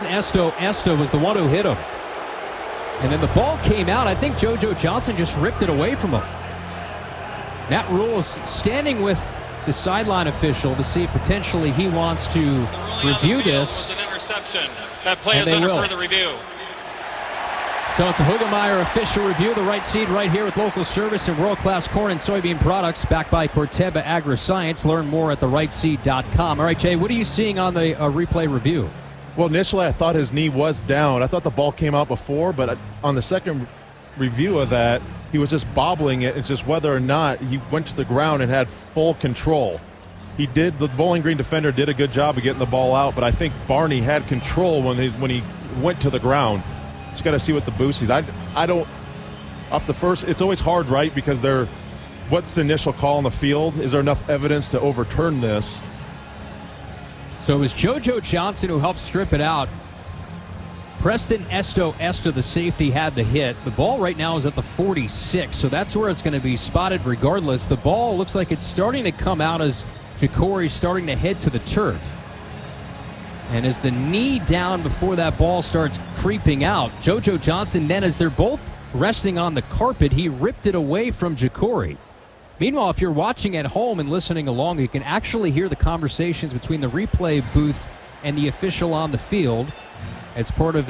Esto was the one who hit him. And then the ball came out. I think JoJo Johnson just ripped it away from him. Matt Rhule is standing with the sideline official to see if potentially he wants to review this. An interception. That play is under further review. So it's a Hugemeyer official review. The right seed right here with local service and world-class corn and soybean products backed by Corteva Agri-Science. Learn more at therightseed.com. All right, Jay, what are you seeing on the replay review? Well, initially I thought his knee was down. I thought the ball came out before, but on the second review of that, he was just bobbling it. It's just whether or not he went to the ground and had full control. The Bowling Green defender did a good job of getting the ball out, but I think Barney had control when he went to the ground. Just got to see what the boost is. I don't, off the first, it's always hard, right? Because what's the initial call on the field? Is there enough evidence to overturn this? So it was JoJo Johnson who helped strip it out. Preston Esto, the safety, had the hit. The ball right now is at the 46, so that's where it's going to be spotted regardless. The ball looks like it's starting to come out as Jacory's starting to head to the turf. And as the knee down before that ball starts creeping out, JoJo Johnson then, as they're both resting on the carpet, he ripped it away from Jacory. Meanwhile, if you're watching at home and listening along, you can actually hear the conversations between the replay booth and the official on the field. It's part of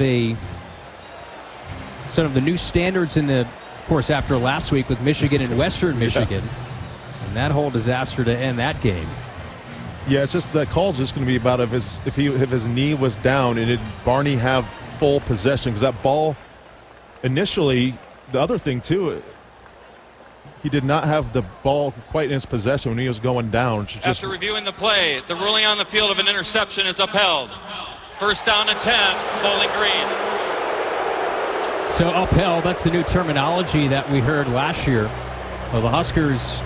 sort of the new standards of course, after last week with Michigan and Western Michigan. And that whole disaster to end that game. Yeah, it's just the call's just going to be about if his knee was down and did Barney have full possession, because that ball initially, the other thing too, he did not have the ball quite in his possession when he was going down. After reviewing the play, the ruling on the field of an interception is upheld. First down and 10, Bowling Green. So upheld, that's the new terminology that we heard last year. Well, the Huskers,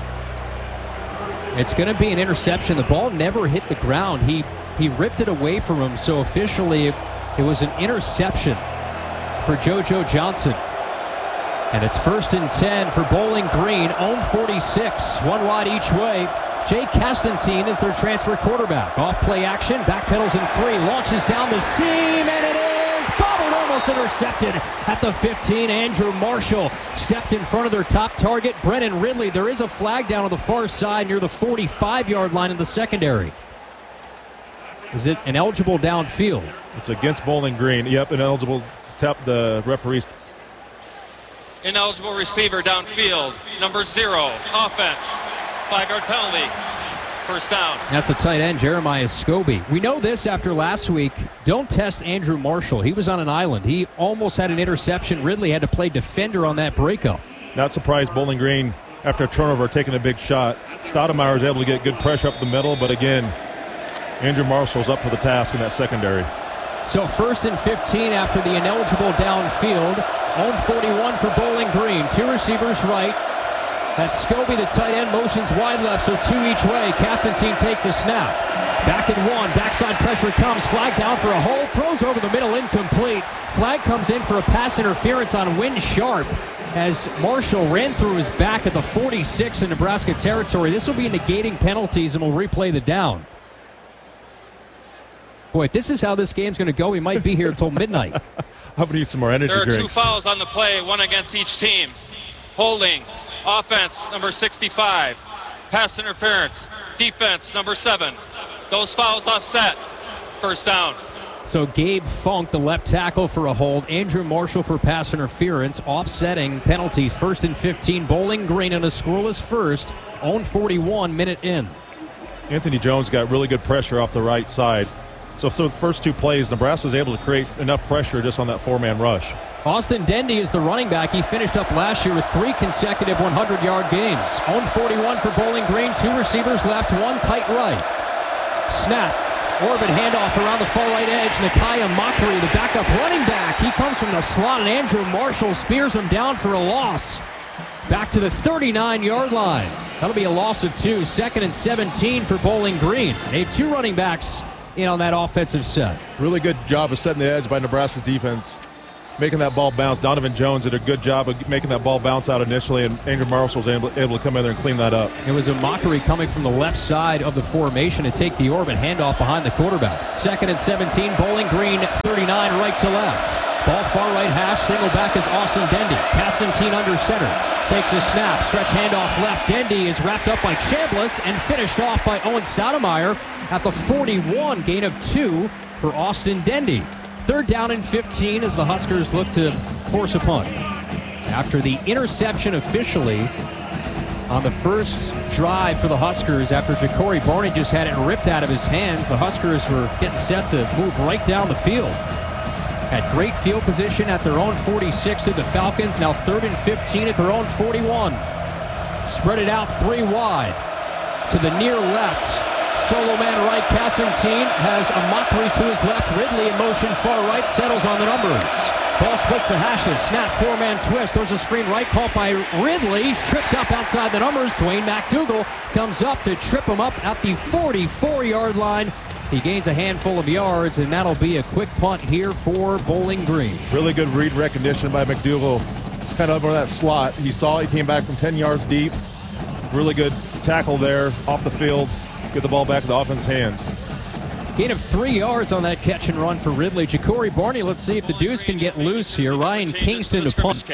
it's going to be an interception. The ball never hit the ground. He ripped it away from him, so officially it was an interception for JoJo Johnson. And it's first and 10 for Bowling Green, own 46, one wide each way. Jay Castantine is their transfer quarterback. Off play action, backpedals in 3, launches down the seam, and it is bobbled, almost intercepted at the 15. Andrew Marshall stepped in front of their top target, Brennan Ridley. There is a flag down on the far side near the 45-yard line in the secondary. Is it ineligible downfield? It's against Bowling Green. Yep, ineligible. Tap the referee's. Ineligible receiver downfield. Number 0, offense. 5-yard penalty. First down. That's a tight end, Jeremiah Scobie. We know this after last week. Don't test Andrew Marshall. He was on an island. He almost had an interception. Ridley had to play defender on that breakup. Not surprised Bowling Green, after a turnover, taking a big shot. Stoudemire was able to get good pressure up the middle, but again, Andrew Marshall's up for the task in that secondary. So first and 15 after the ineligible downfield. Own 41 for Bowling Green. 2 receivers right. That's Scobie, the tight end, motions wide left, so 2 each way. Castantine takes the snap. Back and 1, backside pressure comes. Flag down for a hold, throws over the middle, incomplete. Flag comes in for a pass interference on Wynn Sharp as Marshall ran through his back at the 46 in Nebraska territory. This will be negating penalties, and we'll replay the down. Boy, if this is how this game's going to go, we might be here until midnight. How about some more energy drinks? There are 2 fouls on the play, 1 against each team. Holding, offense, number 65. Pass interference, defense, number 7. Those fouls offset. First down. So Gabe Funk, the left tackle, for a hold. Andrew Marshall for pass interference. Offsetting penalties. First and 15. Bowling Green in a scoreless first. Own 41, minute in. Anthony Jones got really good pressure off the right side. So the first 2 plays, Nebraska was able to create enough pressure just on that 4-man rush. Austin Dendy is the running back. He finished up last year with 3 consecutive 100-yard games. Own 41 for Bowling Green. 2 receivers left, 1 tight right. Snap. Orbit handoff around the far right edge. Nakia Mockery, the backup running back. He comes from the slot, and Andrew Marshall spears him down for a loss. Back to the 39-yard line. That'll be a loss of 2. Second and 17 for Bowling Green. They have 2 running backs in on that offensive set. Really good job of setting the edge by Nebraska's defense. making that ball bounce. Donovan Jones did a good job of making that ball bounce out initially, and Andrew Marshall was able to come in there and clean that up. It was a mockery coming from the left side of the formation to take the orb and handoff behind the quarterback. 2nd and 17, Bowling Green 39 right to left. Ball far right hash, single back is Austin Dendy. Castantine under center. Takes a snap, stretch handoff left. Dendy is wrapped up by Chambliss and finished off by Owen Stoudemire at the 41. Gain of 2 for Austin Dendy. 3rd down and 15 as the Huskers look to force a punt. After the interception officially on the first drive for the Huskers, after Ja'Cory Barney just had it ripped out of his hands, the Huskers were getting set to move right down the field. Had great field position at their own 46 to the Falcons. Now 3rd and 15 at their own 41. Spread it out 3 wide to the near left. Solo man right, Castantine has a mockery to his left. Ridley in motion far right, settles on the numbers. Ball splits the hashes. Snap, 4-man twist. There's a screen right, caught by Ridley. He's tripped up outside the numbers. Dwayne McDougal comes up to trip him up at the 44-yard line. He gains a handful of yards, and that'll be a quick punt here for Bowling Green. Really good read recognition by McDougal. It's kind of over that slot. He saw it, he came back from 10 yards deep. Really good tackle there off the field. Get the ball back in the offense's hands. Gain of 3 yards on that catch and run for Ridley. Ja'Cory Barney, let's see if the Deuce can get loose here. Ryan Kingston to punt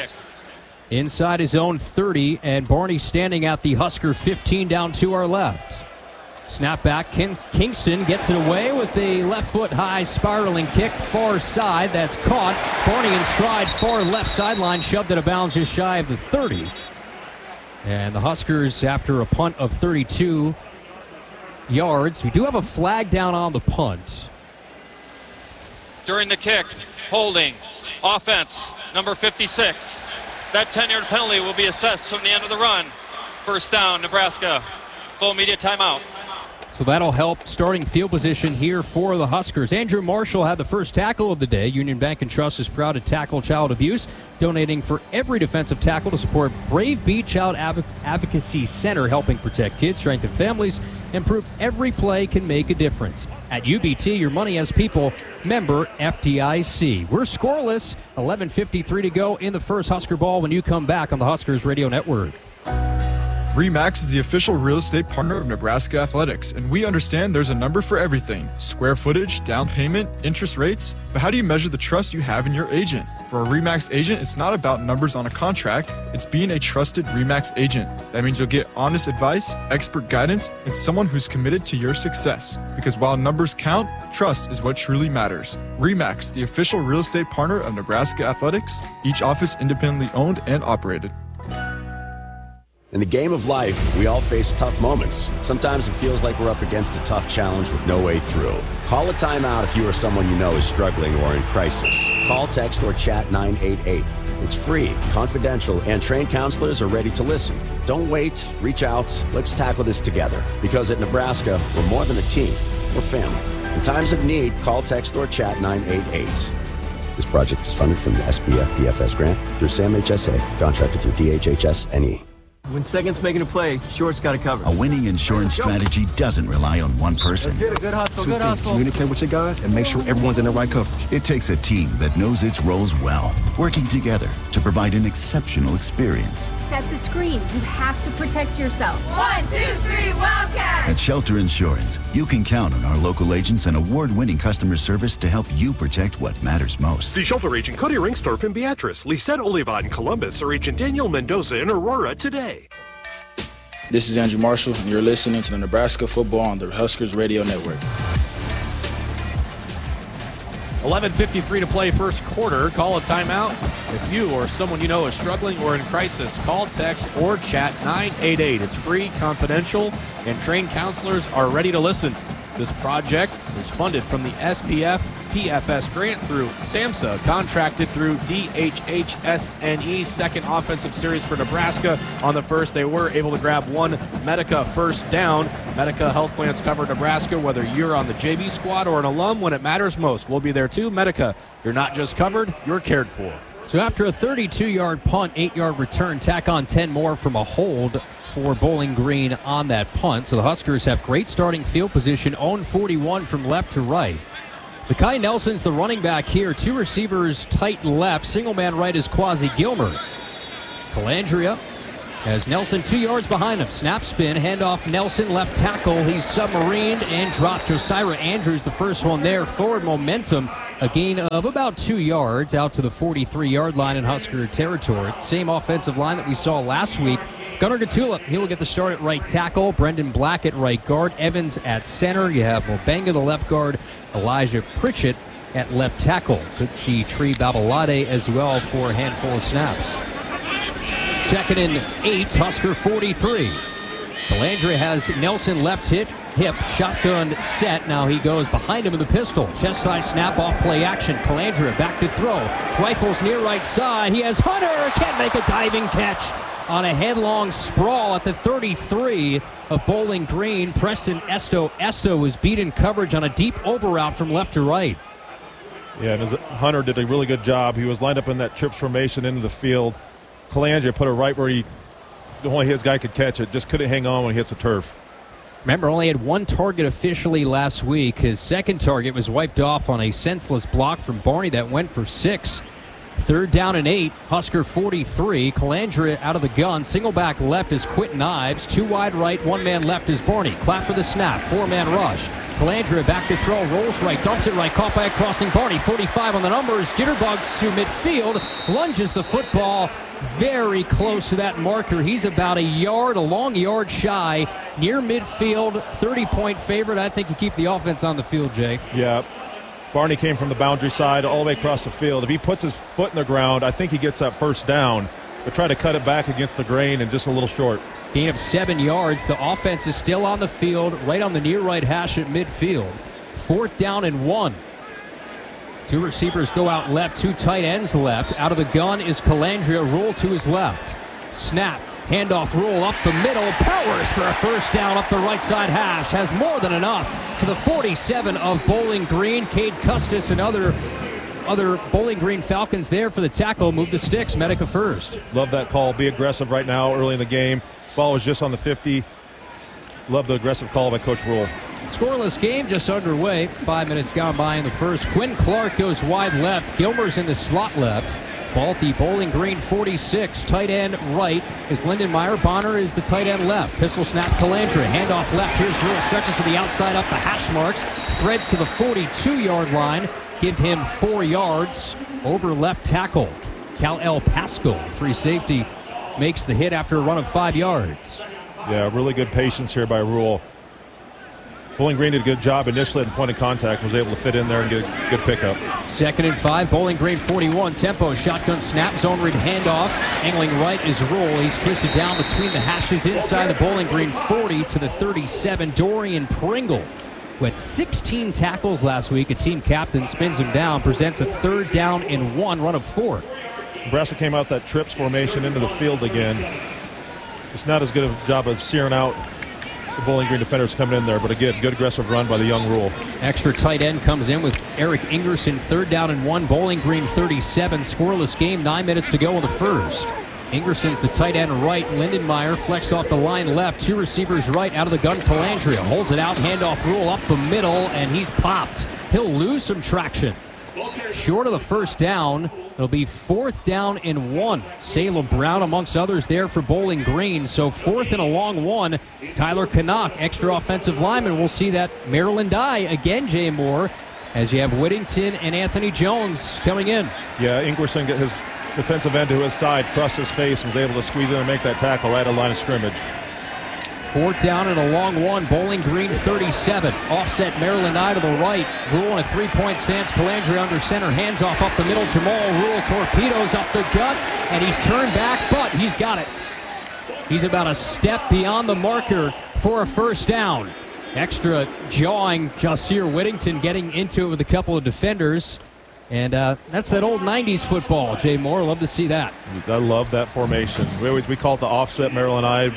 inside his own 30, and Barney standing at the Husker 15 down to our left. Snap back, Kingston gets it away with a left foot high spiraling kick far side. That's caught. Barney in stride, far left sideline, shoved it out of bounds just shy of the 30. And the Huskers, after a punt of 32 yards, we do have a flag down on the punt. During the kick, holding, offense, number 56. That 10-yard penalty will be assessed from the end of the run. 1st down, Nebraska. Full media timeout. So that'll help starting field position here for the Huskers. Andrew Marshall had the first tackle of the day. Union Bank and Trust is proud to tackle child abuse, donating for every defensive tackle to support Brave Beat Child Advocacy Center, helping protect kids, strengthen families, and prove every play can make a difference. At UBT, your money as people, member FDIC. We're scoreless, 11:53 to go in the first Husker ball when you come back on the Huskers Radio Network. RE/MAX is the official real estate partner of Nebraska Athletics, and we understand there's a number for everything. Square footage, down payment, interest rates. But how do you measure the trust you have in your agent? For a RE/MAX agent, it's not about numbers on a contract. It's being a trusted RE/MAX agent. That means you'll get honest advice, expert guidance, and someone who's committed to your success. Because while numbers count, trust is what truly matters. RE/MAX, the official real estate partner of Nebraska Athletics, each office independently owned and operated. In the game of life, we all face tough moments. Sometimes it feels like we're up against a tough challenge with no way through. Call a timeout if you or someone you know is struggling or in crisis. Call, text, or chat 988. It's free, confidential, and trained counselors are ready to listen. Don't wait. Reach out. Let's tackle this together. Because at Nebraska, we're more than a team. We're family. In times of need, call, text, or chat 988. This project is funded from the SBF PFS grant through SAM-HSA, contracted through DHHS-NE. When Second's making a play, Short's got it covered. A winning insurance strategy doesn't rely on one person. Good hustle, good hustle. Communicate with your guys and make sure everyone's in the right coverage. It takes a team that knows its roles well, working together to provide an exceptional experience. Set the screen. You have to protect yourself. 1, 2, 3, Wildcats! At Shelter Insurance, you can count on our local agents and award-winning customer service to help you protect what matters most. See Shelter Agent Cody Ringstorff in Beatrice, Lisette Oliva in Columbus, or Agent Daniel Mendoza in Aurora today. This is Andrew Marshall, and you're listening to the Nebraska Football on the Huskers Radio Network. 11:53 to play first quarter. Call a timeout if you or someone you know is struggling or in crisis. Call, text, or chat 988. It's free, confidential, and trained counselors are ready to listen. This project is funded from the SPF PFS grant through SAMHSA, contracted through DHHS-NE, second offensive series for Nebraska. On the first, they were able to grab one Medica first down. Medica Health Plans cover Nebraska, whether you're on the JV squad or an alum. When it matters most, we'll be there too. Medica, you're not just covered, you're cared for. So after a 32-yard punt, 8-yard return, tack on 10 more from a hold for Bowling Green on that punt. So the Huskers have great starting field position, own 41 from left to right. Mekhi Nelson's the running back here. Two receivers tight left. Single man right is Quasi Gilmer. Calandria has Nelson 2 yards behind him. Snap spin, handoff Nelson, left tackle. He's submarined and dropped. Josiah Andrews, the first one there. Forward momentum, a gain of about 2 yards out to the 43-yard line in Husker territory. Same offensive line that we saw last week. Gunnar Gatula, he will get the start at right tackle. Brendan Black at right guard. Evans at center. You have Mobenga, the left guard. Elijah Pritchett at left tackle. Could see Tree Babalade as well for a handful of snaps. 2nd and 8, Husker 43. Calandria has Nelson left hip, shotgun set. Now he goes behind him with the pistol. Chest side snap off play action. Calandria back to throw. Rifles near right side. He has Hunter. Can't make a diving catch on a headlong sprawl at the 33 of Bowling Green. Preston Esto was beat in coverage on a deep over route from left to right. Yeah, and Hunter did a really good job. He was lined up in that trips formation into the field. Calandria put it right where only his guy could catch it. Just couldn't hang on when he hits the turf. Remember, only had one target officially last week. His second target was wiped off on a senseless block from Barney that went for 6. 3rd down and 8, Husker 43. Calandria out of the gun. Single back left is Quentin Ives. 2 wide right, 1 man left is Barney. Clap for the snap, 4-man rush. Calandria back to throw, rolls right, dumps it right, caught by a crossing Barney. 45 on the numbers, jitterbugs to midfield, lunges the football very close to that marker. He's about a long yard shy, near midfield, 30-point favorite. I think you keep the offense on the field, Jay. Yeah. Barney came from the boundary side all the way across the field. If he puts his foot in the ground, I think he gets that first down. But try to cut it back against the grain and just a little short. Gain of 7 yards. The offense is still on the field, right on the near right hash at midfield. 4th down and 1. 2 receivers go out left, 2 tight ends left. Out of the gun is Calandria. Rule to his left. Snap. Handoff roll up the middle. Powers for a first down up the right side hash. Has more than enough to the 47 of Bowling Green. Cade Custis and other Bowling Green Falcons there for the tackle. Move the sticks. Medica first. Love that call. Be aggressive right now early in the game. Ball was just on the 50. Love the aggressive call by Coach Rule. Scoreless game just underway. 5 minutes gone by in the first. Quinn Clark goes wide left. Gilmer's in the slot left. Ball at the Bowling Green 46. Tight end right is Lindenmeyer. Bonner is the tight end left. Pistol snap Calandria. Handoff left. Here's Rule. Stretches to the outside up the hash marks. Threads to the 42-yard line. Give him 4 yards over left tackle. Cal-El Pascal, free safety, makes the hit after a run of 5 yards. Yeah, really good patience here by Rule. Bowling Green did a good job initially at the point of contact, was able to fit in there and get a good pickup. 2nd and 5, Bowling Green 41. Tempo, shotgun snap, zone read handoff. Angling right is Rule. He's twisted down between the hashes inside the Bowling Green 40 to the 37. Dorian Pringle, who had 16 tackles last week, a team captain, spins him down, presents a 3rd down and 1, run of 4. Nebraska came out that trips formation into the field again. It's not as good a job of searing out the Bowling Green defenders coming in there, but again, good aggressive run by the young Rule. Extra tight end comes in with Eric Ingerson, 3rd down and 1. Bowling Green 37, scoreless game, 9 minutes to go in the first. Ingerson's the tight end right. Lindenmeyer flexed off the line left. 2 receivers right, out of the gun. Calandria holds it out, handoff Rule up the middle, and he's popped. He'll lose some traction. Short of the first down. It'll be 4th down and 1. Salem Brown amongst others there for Bowling Green. So 4th and a long 1. Tyler Canuck, extra offensive lineman. We'll see that Maryland die again, Jay Moore, as you have Whittington and Anthony Jones coming in. Yeah, Ingerson get his defensive end to his side, crossed his face, and was able to squeeze in and make that tackle right at the line of scrimmage. 4th down and a long 1. Bowling Green 37. Offset Maryland eye to the right. Rule on a 3-point stance. Calandria under center. Hands off up the middle. Jamal Rule torpedoes up the gut. And he's turned back, but he's got it. He's about a step beyond the marker for a first down. Extra jawing. Jasir Whittington getting into it with a couple of defenders. And that's that old 90s football, Jay Moore. Love to see that. I love that formation. We call it the offset Maryland eye.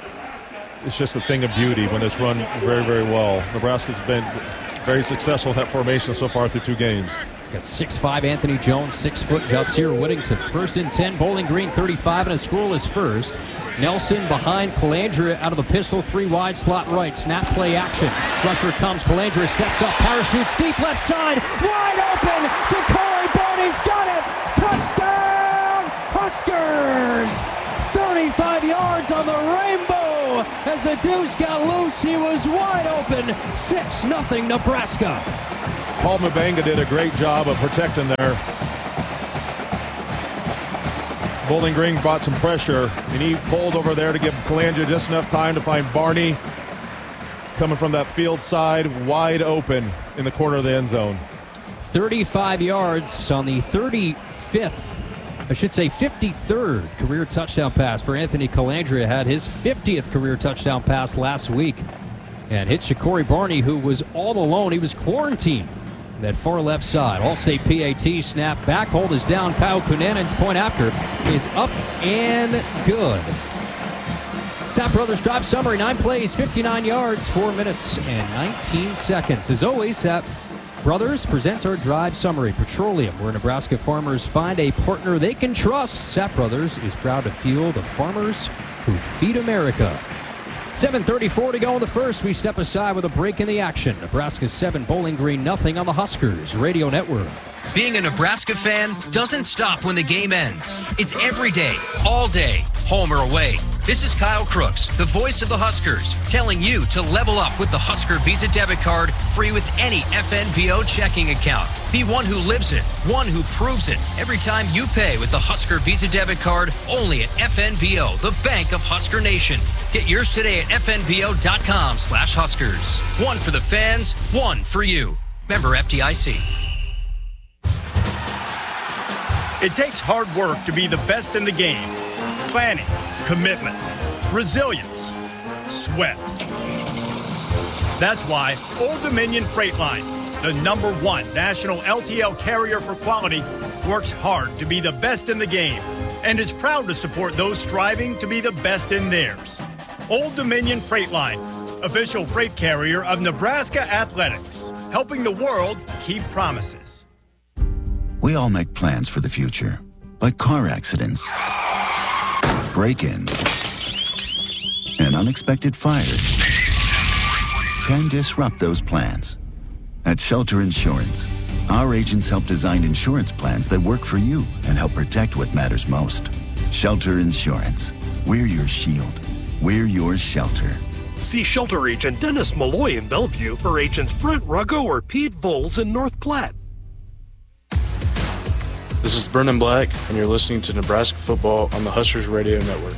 It's just a thing of beauty when it's run very, very well. Nebraska's been very successful in that formation so far through 2 games. Got 6'5" Anthony Jones, 6 foot Jasir Whittington. 1st and 10, Bowling Green 35 and a scoreless first. Nelson behind Calandria out of the pistol, 3 wide, slot right. Snap play action. Rusher comes, Calandria steps up, parachutes deep left side, wide open. Ja'Cory Barney's got it. Touchdown, Huskers! 35 yards on the rainbow. As the deuce got loose, he was wide open. 6-0 Nebraska. Paul Mabanga did a great job of protecting there. Bowling Green brought some pressure, and he pulled over there to give Calandria just enough time to find Barney coming from that field side, wide open in the corner of the end zone. 35 yards on the 53rd career touchdown pass for Anthony Calandria. Had his 50th career touchdown pass last week and hit Ja'Cory Barney, who was all alone. He was quarantined that far left side. All-State PAT snap back. Hold is down. Kyle Kunanen's point after is up and good. Sapp Brothers Drive Summary, 9 plays, 59 yards, 4 minutes and 19 seconds. As always, Sapp Brothers presents our Drive Summary. Petroleum, where Nebraska farmers find a partner they can trust. Sapp Brothers is proud to fuel the farmers who feed America. 7:34 to go in the first. We step aside with a break in the action. Nebraska 7, Bowling Green nothing on the Huskers Radio Network. Being a Nebraska fan doesn't stop when the game ends. It's every day, all day, home or away. This is Kyle Crooks, the voice of the Huskers, telling you to level up with the Husker Visa debit card, free with any FNBO checking account. Be one who lives it, one who proves it. Every time you pay with the Husker Visa debit card, only at FNBO, the bank of Husker Nation. Get yours today at fnbo.com/Huskers. One for the fans, one for you. Member FDIC. It takes hard work to be the best in the game. Planning, commitment, resilience, sweat. That's why Old Dominion Freight Line, the #1 national LTL carrier for quality, works hard to be the best in the game and is proud to support those striving to be the best in theirs. Old Dominion Freight Line, official freight carrier of Nebraska Athletics, helping the world keep promises. We all make plans for the future, but car accidents, break-ins, and unexpected fires can disrupt those plans. At Shelter Insurance, our agents help design insurance plans that work for you and help protect what matters most. Shelter Insurance. We're your shield. We're your shelter. See Shelter Agent Dennis Malloy in Bellevue or Agents Brent Ruggo or Pete Voles in North Platte. This is Brendan Black, and you're listening to Nebraska Football on the Huskers Radio Network.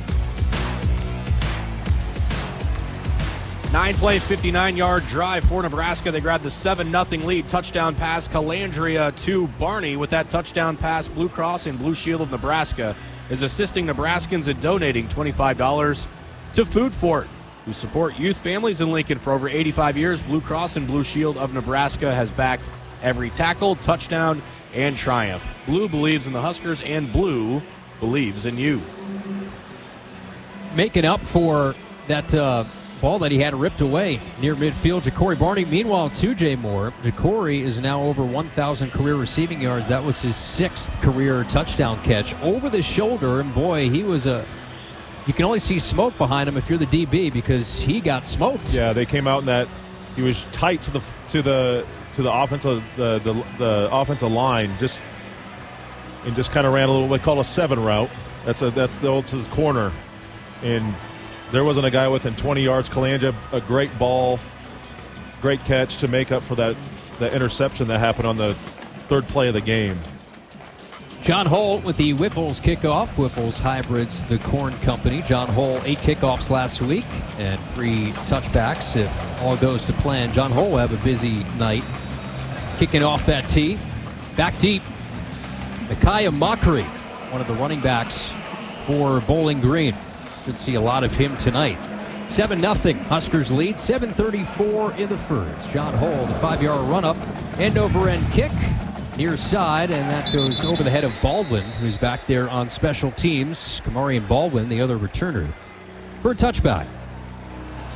9-play, 59-yard drive for Nebraska. They grabbed the 7-0 lead. Touchdown pass, Calandria to Barney. With that touchdown pass, Blue Cross and Blue Shield of Nebraska is assisting Nebraskans in donating $25 to Food Fort, who support youth families in Lincoln for over 85 years. Blue Cross and Blue Shield of Nebraska has backed every tackle, touchdown, and triumph. Blue believes in the Huskers, and Blue believes in you. Making up for that ball that he had ripped away near midfield, Ja'Cory Barney. Meanwhile, 2J Moore, Ja'Cory is now over 1,000 career receiving yards. That was his 6th career touchdown catch over the shoulder, and boy, he was you can only see smoke behind him if you're the DB because he got smoked. Yeah, they came out in that he was tight to the offensive the offensive line, just kind of ran a little what they call a 7 route. That's the old to the corner, and there wasn't a guy within 20 yards. Calandria, a great ball, great catch to make up for that interception that happened on the 3rd play of the game. John Holt with the Whiffles kickoff. Whiffles hybrids the corn company. John Holt 8 kickoffs last week and 3 touchbacks if all goes to plan. John Holt will have a busy night kicking off that tee. Back deep, Micaiah Mockery, one of the running backs for Bowling Green. Should see a lot of him tonight. 7-0 Huskers lead. 7:34 in the first. John Holt, a 5-yard run-up, end-over-end kick. Near side, and that goes over the head of Baldwin, who's back there on special teams. Kamarian Baldwin, the other returner, for a touchback.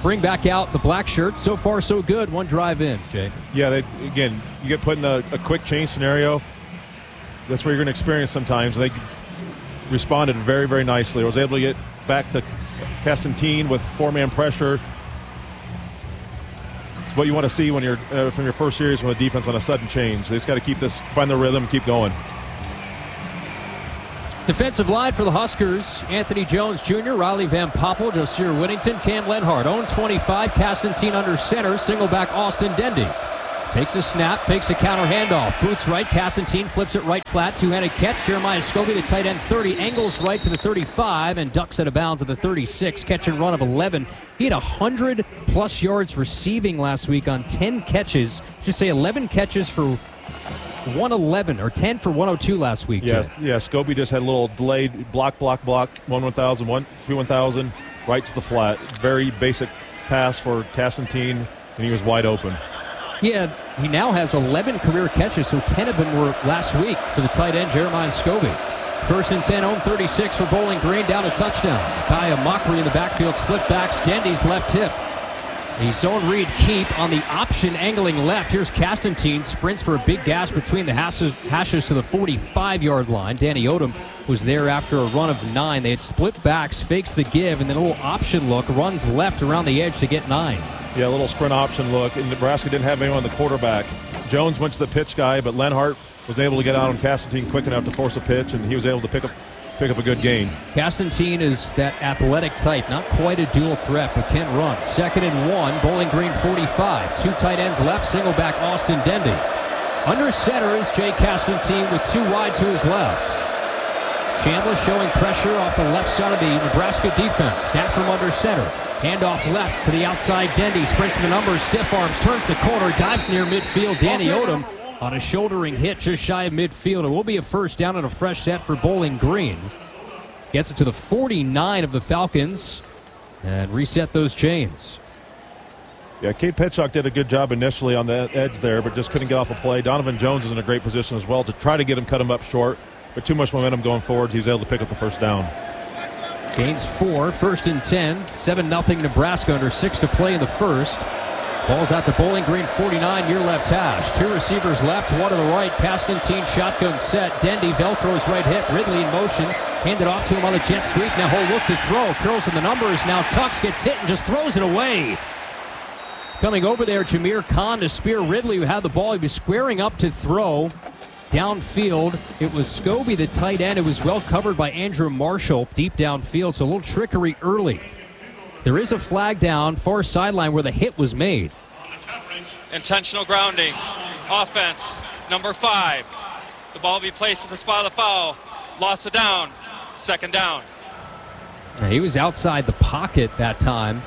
bring back out the black shirts. So far, so good. One drive in, Jay. Yeah, again, you get put in a quick change scenario. That's where you're going to experience sometimes. They responded very, very nicely. I was able to get back to Castantine with 4-man pressure. It's what you want to see when you're from your first series from a defense on a sudden change. They just got to find their rhythm, and keep going. Defensive line for the Huskers, Anthony Jones Jr., Riley Van Poppel, Josier Whittington, Cam Lenhart. Own 25, Castantine under center, single back Austin Dendy. Takes a snap, fakes a counter handoff. Boots right, Castantine flips it right flat. Two-handed catch. Jeremiah Scobie, the tight end, 30. Angles right to the 35 and ducks out of bounds at the 36. Catch and run of 11. He had 100-plus yards receiving last week on 10 catches. Should say 11 catches for 111 or 10 for 102 last week. Yeah, Scobie just had a little delayed block, 1-1000, 2-1000, right to the flat. Very basic pass for Castantine, and he was wide open. Yeah, he now has 11 career catches, so 10 of them were last week for the tight end, Jeremiah Scobie. 1st and 10, own 36 for Bowling Green, down a touchdown. Kaya Mockery in the backfield, split backs, Dendy's left hip. The zone read keep on the option angling left. Here's Castantine, sprints for a big gash between the hashes to the 45-yard line. Danny Odom was there after a run of 9. They had split backs, fakes the give, and then a little option look, runs left around the edge to get 9. Yeah, a little sprint option look, and Nebraska didn't have anyone on the quarterback. Jones went to the pitch guy, but Lenhart was able to get out on Castantine quick enough to force a pitch, and he was able to pick up a good gain. Castantine is that athletic type, not quite a dual threat, but can run. 2nd and 1, Bowling Green 45. 2 tight ends left, single back Austin Dendy. Under center is Jay Castantine with 2 wide to his left. Chandler showing pressure off the left side of the Nebraska defense. Snap from under center. Handoff left to the outside. Dendy sprints to the numbers, stiff arms, turns the corner, dives near midfield. Danny Odom on a shouldering hit just shy of midfield. It will be a first down and a fresh set for Bowling Green. Gets it to the 49 of the Falcons and reset those chains. Yeah, Cade Petchuk did a good job initially on the edge there, but just couldn't get off a play. Donovan Jones is in a great position as well to try to cut him up short, but too much momentum going forward. He was able to pick up the first down. Gains 4, 1st and 10, 7-0 Nebraska under 6 to play in the first. Ball's at the Bowling Green 49, near left hash. 2 receivers left, 1 to the right. Castantine shotgun set. Dendy Velcro's right hip. Ridley in motion. Handed off to him on the jet sweep. Now he'll look to throw. Curls in the numbers. Now Tux gets hit and just throws it away. Coming over there, Jameer Khan to spear Ridley, who had the ball. He was squaring up to throw. Downfield, it was Scobie, the tight end. It was well covered by Andrew Marshall deep downfield, so a little trickery early. There is a flag down, far sideline where the hit was made. Intentional grounding. Offense, number 5. The ball will be placed at the spot of the foul. Loss of down. 2nd down. He was outside the pocket that time.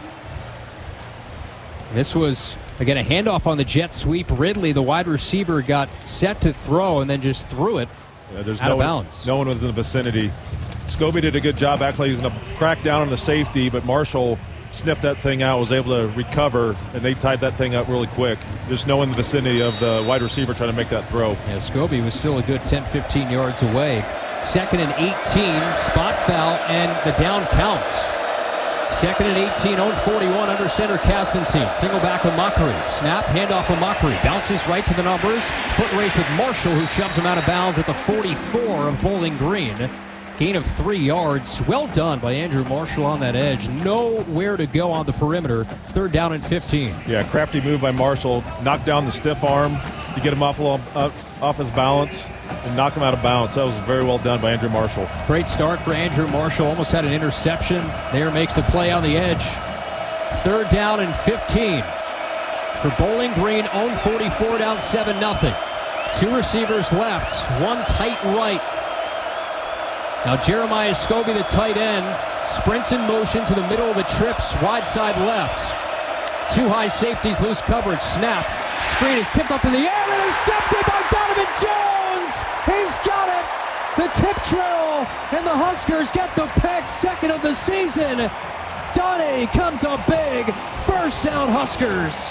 This was, again, a handoff on the jet sweep. Ridley, the wide receiver, got set to throw and then just threw it there's out of bounds. No one was in the vicinity. Scobie did a good job. Actually, he was going to crack down on the safety, but Marshall sniffed that thing out, was able to recover, and they tied that thing up really quick. There's no one in the vicinity of the wide receiver trying to make that throw. Yeah, Scobie was still a good 10, 15 yards away. 2nd and 18, spot foul, and the down counts. 2nd and 18, own 41, under center Castantine. Single back with Mockery. Snap, handoff of Mockery. Bounces right to the numbers. Foot race with Marshall, who shoves him out of bounds at the 44 of Bowling Green. Gain of 3 yards. Well done by Andrew Marshall on that edge. Nowhere to go on the perimeter. 3rd down and 15. Yeah, crafty move by Marshall. Knocked down the stiff arm to get him off his balance and knock him out of bounds. That was very well done by Andrew Marshall. Great start for Andrew Marshall. Almost had an interception. There makes the play on the edge. 3rd down and 15. For Bowling Green, own 44, down 7-0. 2 receivers left. 1 tight right. Now Jeremiah Scobie, the tight end, sprints in motion to the middle of the trips, wide side left. 2 high safeties, loose coverage, snap. Screen is tipped up in the air, intercepted by Donovan Jones! He's got it! The tip drill, and the Huskers get the pick, 2nd of the season. Donnie comes up big, 1st down Huskers.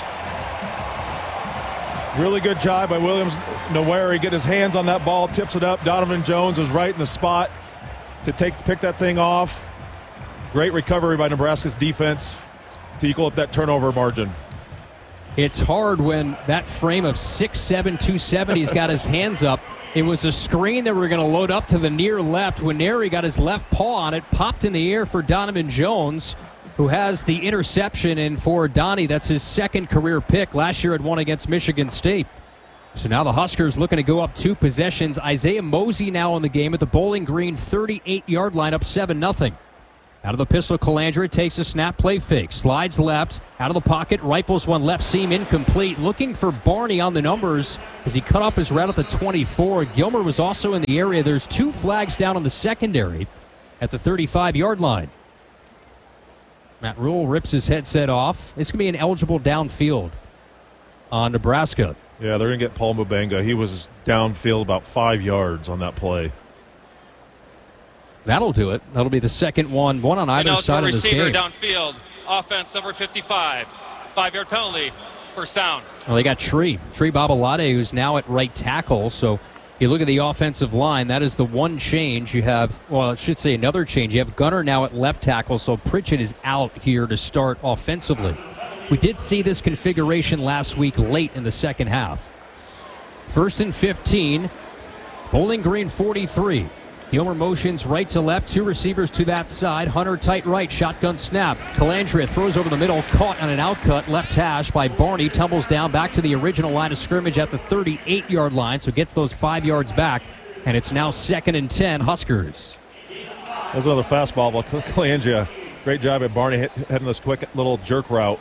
Really good job by Williams Noweri. Get his hands on that ball, tips it up. Donovan Jones was right in the spot to pick that thing off. Great recovery by Nebraska's defense. to equal up that turnover margin. It's hard when that frame of 6'7", 270's got his hands up. It was a screen that we're going to load up to the near left. Nwaneri got his left paw on it, popped in the air for Donovan Jones, who has the interception. And for Donnie, that's his second career pick. Last year had one against Michigan State. So now the Huskers looking to go up 2 possessions. Isaiah Mosey now in the game at the Bowling Green 38-yard line, up 7-0. Out of the pistol, Calandra takes a snap, play fake, slides left, out of the pocket, rifles one left seam, incomplete. Looking for Barney on the numbers as he cut off his route at the 24. Gilmer was also in the area. There's 2 flags down on the secondary at the 35-yard line. Matt Rule rips his headset off. This can be an eligible downfield on Nebraska. Yeah, they're going to get Paul Mubanga. He was downfield about 5 yards on that play. That'll do it. That'll be the second one on either side of this game. Receiver downfield. Offense number 55. 5-yard penalty. First down. Well, they got Tree Babalade, who's now at right tackle. So you look at the offensive line. That is the one change you have. Well, I should say another change. You have Gunner now at left tackle. So Pritchett is out here to start offensively. We did see this configuration last week late in the second half. 1st and 15. Bowling Green 43. Gilmer motions right to left, 2 receivers to that side. Hunter tight right, shotgun snap. Calandria throws over the middle, caught on an outcut, left hash by Barney, tumbles down back to the original line of scrimmage at the 38-yard line, so gets those 5 yards back, and it's now 2nd and 10, Huskers. There's another fastball by Calandria. Great job at Barney heading this quick little jerk route.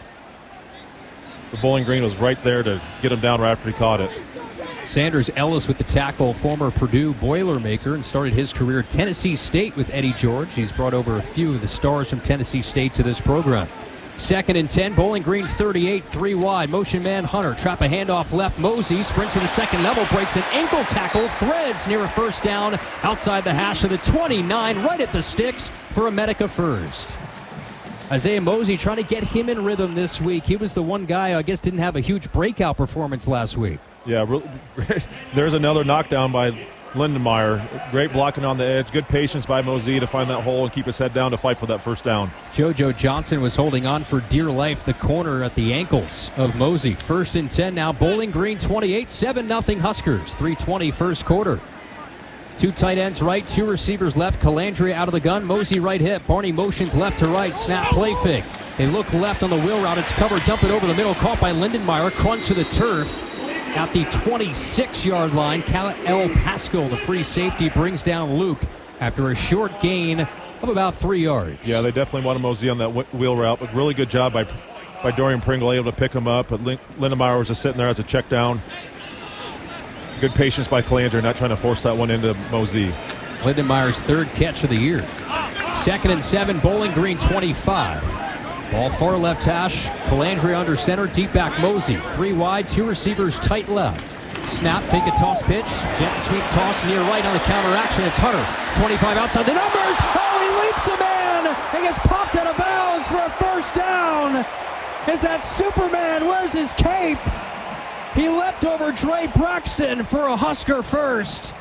The Bowling Green was right there to get him down right after he caught it. Sanders Ellis with the tackle, former Purdue Boilermaker, and started his career at Tennessee State with Eddie George. He's brought over a few of the stars from Tennessee State to this program. 2nd and 10, Bowling Green 38, 3 wide. Motion man Hunter, trap a handoff left. Mosey sprints to the second level, breaks an ankle tackle, threads near a first down outside the hash of the 29, right at the sticks for a Medica first. Isaiah Mosey trying to get him in rhythm this week. He was the one guy I guess didn't have a huge breakout performance last week. Yeah, there's another knockdown by Lindenmeyer. Great blocking on the edge. Good patience by Mosey to find that hole and keep his head down to fight for that first down. JoJo Johnson was holding on for dear life, the corner at the ankles of Mosey. 1st and 10 now, Bowling Green 28, 7-0 Huskers. 3:20 first quarter. 2 tight ends right, 2 receivers left. Calandria out of the gun, Mosey right hip. Barney motions left to right, snap play fake. They look left on the wheel route. It's covered, dump it over the middle, caught by Lindenmeyer, crunch to the turf. At the 26-yard line, Cal Pascal, the free safety, brings down Luke after a short gain of about 3 yards. Yeah, they definitely wanted Mosey on that wheel route, but really good job by Dorian Pringle, able to pick him up. But Lindenmeyer was just sitting there as a check down. Good patience by Calandria, not trying to force that one into Mosey. Lindenmeyer's 3rd catch of the year. 2nd and 7, Bowling Green 25. Ball far left hash. Calandria under center. Deep back Mosey. 3 wide. 2 receivers tight left. Snap. Fake a toss pitch. Jet sweep toss near right on the counter action. It's Hunter. 25 outside the numbers. Oh, he leaps a man. He gets popped out of bounds for a first down. Is that Superman? Where's his cape? He leapt over Dre Braxton for a Husker first.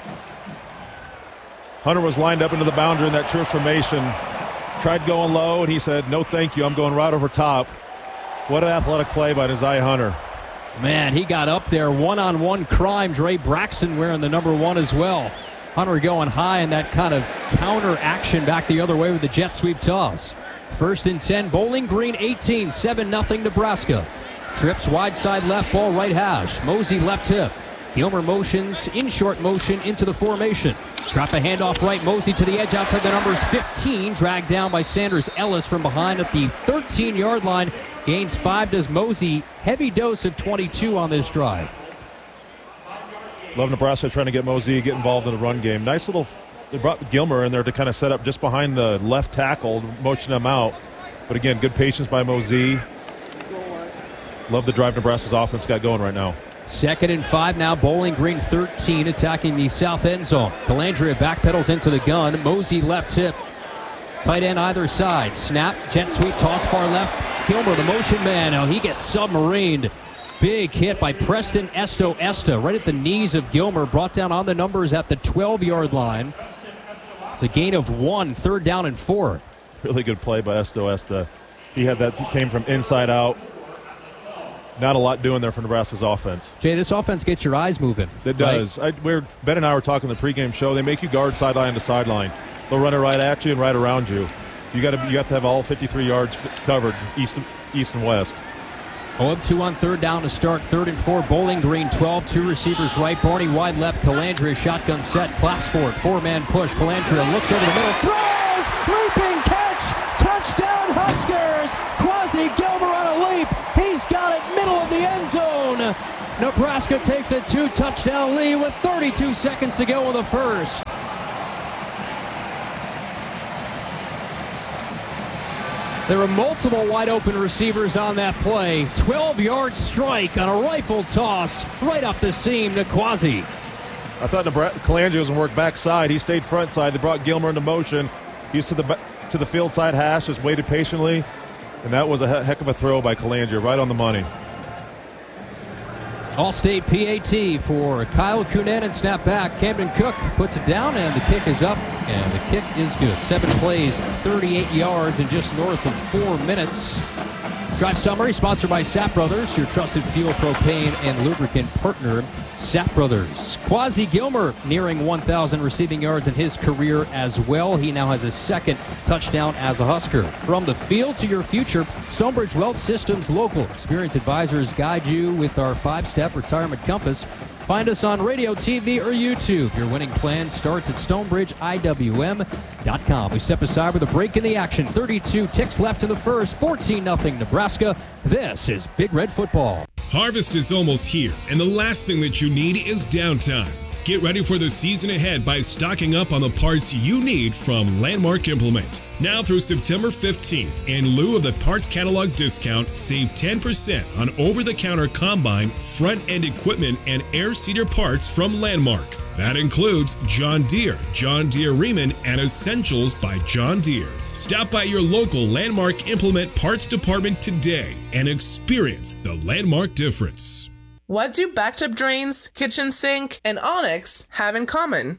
Hunter was lined up into the boundary in that transformation. Tried going low, and he said, no thank you, I'm going right over top. What an athletic play by Desai Hunter. Man, he got up there, one-on-one crime. Dre Braxton wearing the number 1 as well. Hunter going high in that kind of counter action back the other way with the jet sweep toss. 1st and 10, Bowling Green 18, 7-0 Nebraska. Trips wide side left, ball right hash. Mosey left hip. Gilmer motions in short motion into the formation. Drop a handoff right, Mosey to the edge outside the numbers 15. Dragged down by Sanders Ellis from behind at the 13-yard line. Gains 5, does Mosey. Heavy dose of 22 on this drive. Love Nebraska trying to get Mosey, get involved in the run game. Nice little, they brought Gilmer in there to kind of set up just behind the left tackle, motion him out. But again, good patience by Mosey. Love the drive Nebraska's offense got going right now. 2nd and 5 now, Bowling Green 13 attacking the south end zone. Calandria backpedals into the gun. Mosey left hip. Tight end either side. Snap, jet sweep, toss far left. Gilmer, the motion man. Now he gets submarined. Big hit by Preston Esta right at the knees of Gilmer. Brought down on the numbers at the 12-yard line. It's a gain of 1, 3rd down and 4. Really good play by Esta. he had that came from inside out. Not a lot doing there for Nebraska's offense. Jay, this offense gets your eyes moving. It does. Right? Ben and I were talking in the pregame show. They make you guard sideline to sideline. They'll run it right at you and right around you. You have to have all 53 yards covered, east and west. 0-2 on third down to start. 3rd and 4. Bowling Green 12. 2 receivers right. Barney wide left. Calandria shotgun set. Claps for it. 4-man push. Calandria looks over the middle. Throws! Leaping catch! Touchdown Huskers! Quasi Gilmer on a leap. He's got it middle of the end zone. Nebraska takes a 2-touchdown lead with 32 seconds to go in the first. There were multiple wide-open receivers on that play. 12-yard strike on a rifle toss right up the seam to Quasi. I thought Calandria was going to work backside. He stayed front side. They brought Gilmer into motion. He's to the field side hash, just waited patiently. And that was a heck of a throw by Calandria, right on the money. All-State PAT for Kyle Coonan, snap back. Camden Cook puts it down, and the kick is up, and the kick is good. 7 plays, 38 yards in just north of 4 minutes. Drive summary sponsored by Sapp Brothers, your trusted fuel, propane, and lubricant partner. Sapp Brothers. Quasi Gilmer nearing 1,000 receiving yards in his career as well. He now has his 2nd touchdown as a Husker. From the field to your future, Stonebridge Wealth Systems Local. Experienced advisors guide you with our 5-step retirement compass. Find us on radio, TV, or YouTube. Your winning plan starts at StonebridgeIWM.com. We step aside with a break in the action. 32 ticks left in the first. 14-0 Nebraska. This is Big Red Football. Harvest is almost here, and the last thing that you need is downtime. Get ready for the season ahead by stocking up on the parts you need from Landmark Implement. Now through September 15th, in lieu of the parts catalog discount, save 10% on over-the-counter combine, front-end equipment, and air seeder parts from Landmark. That includes John Deere, John Deere Riemann, and Essentials by John Deere. Stop by your local Landmark Implement parts department today and experience the Landmark difference. What do bathtub drains, kitchen sink, and Onyx have in common?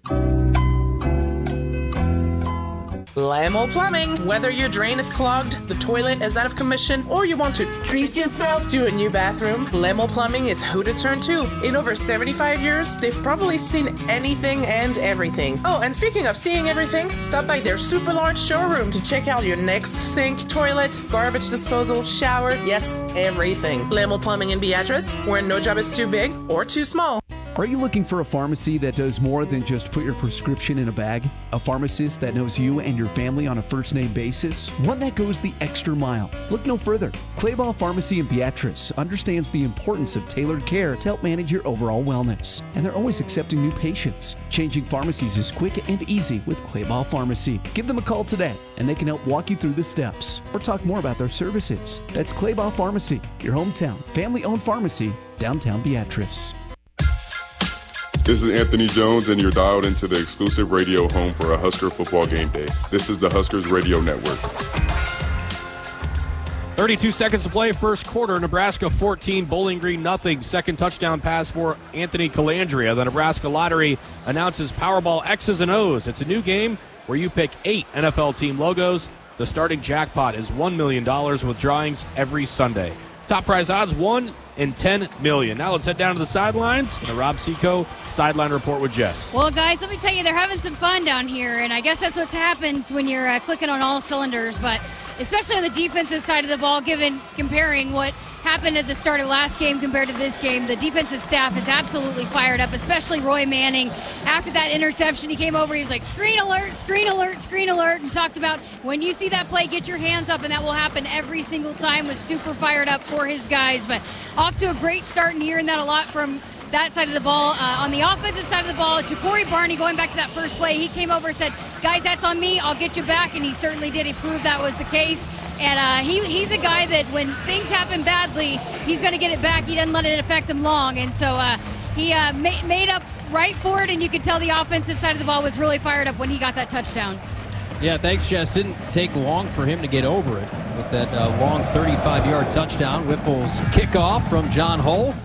Lamo Plumbing. Whether your drain is clogged, the toilet is out of commission, or you want to treat yourself to a new bathroom, Lamo Plumbing is who to turn to. In over 75 years, they've probably seen anything and everything. Oh, and speaking of seeing everything, stop by their super large showroom to check out your next sink, toilet, garbage disposal, shower, yes, everything. Lamo Plumbing in Beatrice, where no job is too big or too small. Are you looking for a pharmacy that does more than just put your prescription in a bag? A pharmacist that knows you and your family on a first-name basis? One that goes the extra mile? Look no further. Clayball Pharmacy in Beatrice understands the importance of tailored care to help manage your overall wellness. And they're always accepting new patients. Changing pharmacies is quick and easy with Clayball Pharmacy. Give them a call today, and they can help walk you through the steps or talk more about their services. That's Clayball Pharmacy, your hometown, family-owned pharmacy, downtown Beatrice. This is Anthony Jones, and you're dialed into the exclusive radio home for a Husker football game day. This is the Huskers Radio Network. 32 seconds to play, first quarter. Nebraska 14, Bowling Green nothing. Second touchdown pass for Anthony Calandria. The Nebraska Lottery announces Powerball X's and O's. It's a new game where you pick 8 NFL team logos. The starting jackpot is $1 million with drawings every Sunday. Top prize odds, 1 in 10 million. Now let's head down to the sidelines. And a Rob Seco sideline report with Jess. Well, guys, let me tell you, they're having some fun down here, and I guess that's what happens when you're clicking on all cylinders. But especially on the defensive side of the ball, comparing what happened at the start of last game compared to this game, the defensive staff is absolutely fired up, especially Roy Manning. After that interception, he came over, he was like, screen alert, screen alert, screen alert, and talked about when you see that play, get your hands up, and that will happen every single time. Was super fired up for his guys, but off to a great start, and hearing that a lot from that side of the ball. On the offensive side of the ball, Ja'Cory Barney, going back to that first play, he came over and said, guys, that's on me, I'll get you back, and he certainly did. He proved that was the case. And he's a guy that when things happen badly, he's going to get it back. He doesn't let it affect him long. And so he made up right for it, and you could tell the offensive side of the ball was really fired up when he got that touchdown. Yeah, thanks, Jess. Didn't take long for him to get over it with that long 35-yard touchdown. Whiffle's kickoff from John Hull.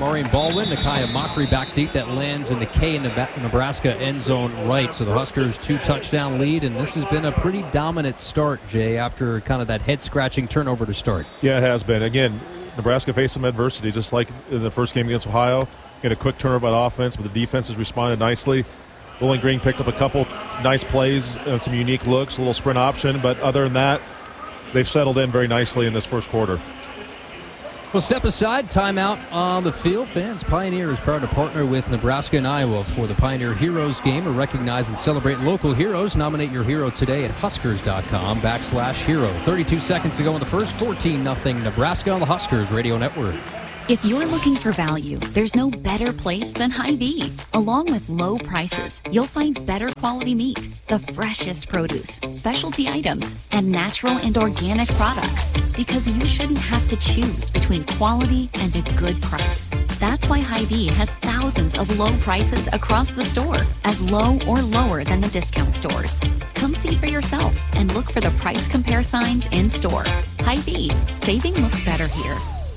Maureen Baldwin. Nakia Mockery back deep. That lands in the K in the Nebraska end zone right. So the Huskers 2-touchdown lead, and this has been a pretty dominant start, Jay, after kind of that head-scratching turnover to start. Yeah, it has been. Again, Nebraska faced some adversity, just like in the first game against Ohio. Get a quick turnover by the offense, but the defense has responded nicely. Bowling Green picked up a couple nice plays and some unique looks, a little sprint option, but other than that, they've settled in very nicely in this first quarter. We'll step aside, timeout on the field. Fans, Pioneer is proud to partner with Nebraska and Iowa for the Pioneer Heroes game. Recognize and celebrate local heroes. Nominate your hero today at Huskers.com/hero. 32 seconds to go in the first. 14-0 Nebraska on the Huskers Radio Network. If you're looking for value, there's no better place than Hy-Vee. Along with low prices, you'll find better quality meat, the freshest produce, specialty items, and natural and organic products. Because you shouldn't have to choose between quality and a good price. That's why Hy-Vee has thousands of low prices across the store, as low or lower than the discount stores. Come see for yourself and look for the price compare signs in store. Hy-Vee, saving looks better here.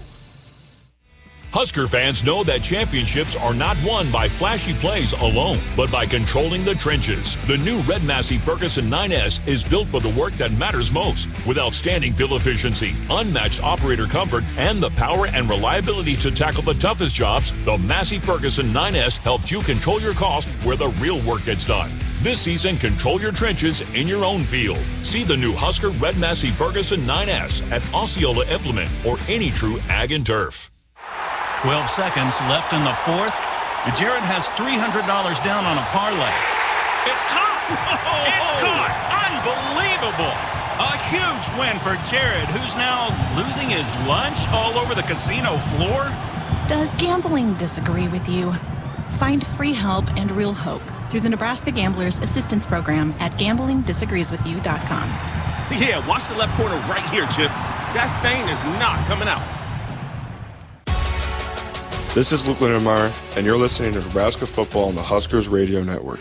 Husker fans know that championships are not won by flashy plays alone, but by controlling the trenches. The new Red Massey Ferguson 9S is built for the work that matters most, with outstanding fuel efficiency, unmatched operator comfort, and the power and reliability to tackle the toughest jobs. The Massey Ferguson 9S helps you control your cost where the real work gets done. This season, control your trenches in your own field. See the new Husker Red Massey Ferguson 9S at Osceola Implement or any true Ag and Turf. 12 seconds left in the fourth. Jared has $300 down on a parlay. It's caught! It's caught! Unbelievable! A huge win for Jared, who's now losing his lunch all over the casino floor. Does gambling disagree with you? Find free help and real hope through the Nebraska Gamblers Assistance Program at gamblingdisagreeswithyou.com. Yeah, watch the left corner right here, Chip. That stain is not coming out. This is Luke Lindenmeyer, and you're listening to Nebraska Football on the Huskers Radio Network.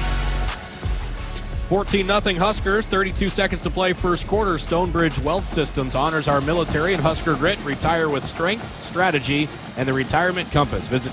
14-0 Huskers, 32 seconds to play first quarter. Stonebridge Wealth Systems honors our military and Husker grit. Retire with strength, strategy, and the retirement compass. Visit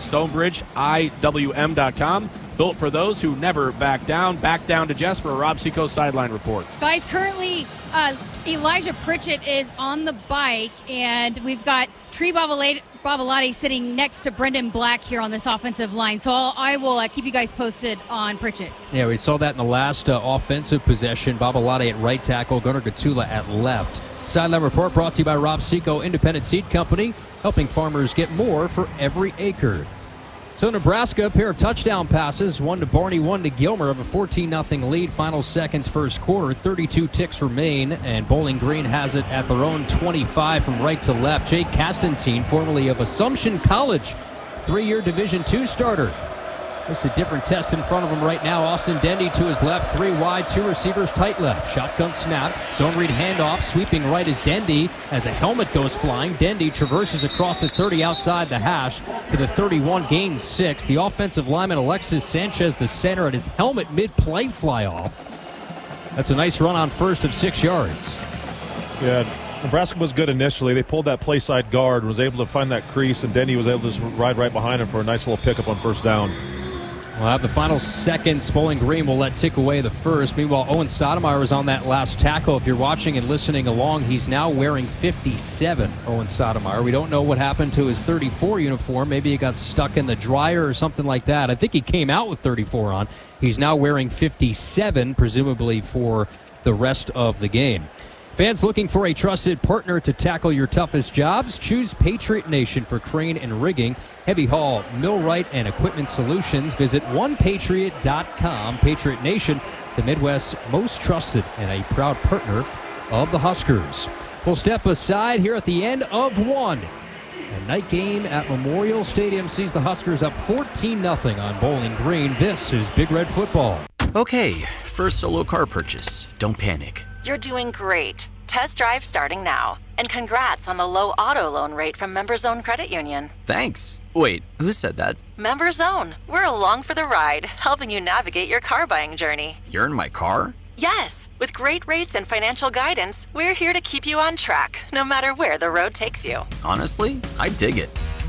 StonebridgeIWM.com. Built for those who never back down. Back down to Jess for a Rob Seco sideline report. Guys, currently Elijah Pritchett is on the bike, and we've got Tree Babalati sitting next to Brendan Black here on this offensive line. So I will keep you guys posted on Pritchett. Yeah, we saw that in the last offensive possession. Babalati at right tackle, Gunnar Gatula at left. Sideline report brought to you by Rob Seco, Independent Seed Company, helping farmers get more for every acre. So Nebraska, a pair of touchdown passes, one to Barney, one to Gilmer, of a 14-0 lead. Final seconds, first quarter, 32 ticks remain, and Bowling Green has it at their own 25 from right to left. Jake Castantine, formerly of Assumption College, 3-year Division II starter. It's a different test in front of him right now. Austin Dendy to his left, 3 wide, 2 receivers tight left. Shotgun snap, zone read handoff, sweeping right is Dendy as a helmet goes flying. Dendy traverses across the 30 outside the hash to the 31, gains 6. The offensive lineman Alexis Sanchez, the center, at his helmet mid-play fly off. That's a nice run on first of 6 yards. Yeah, Nebraska was good initially. They pulled that play side guard, was able to find that crease, and Dendy was able to just ride right behind him for a nice little pickup on first down. We'll have the final seconds. Bowling Green will let tick away the first. Meanwhile, Owen Stoudemire is on that last tackle. If you're watching and listening along, he's now wearing 57, Owen Stoudemire. We don't know what happened to his 34 uniform. Maybe he got stuck in the dryer or something like that. I think he came out with 34 on. He's now wearing 57, presumably for the rest of the game. Fans looking for a trusted partner to tackle your toughest jobs? Choose Patriot Nation for crane and rigging, heavy haul, millwright, and equipment solutions. Visit onepatriot.com. Patriot Nation, the Midwest's most trusted and a proud partner of the Huskers. We'll step aside here at the end of one. A night game at Memorial Stadium sees the Huskers up 14-0 on Bowling Green. This is Big Red Football. Okay, first solo car purchase. Don't panic. You're doing great. Test drive starting now. And congrats on the low auto loan rate from MemberZone Credit Union. Thanks. Wait, who said that? MemberZone. We're along for the ride, helping you navigate your car buying journey. You're in my car? Yes. With great rates and financial guidance, we're here to keep you on track, no matter where the road takes you. Honestly, I dig it.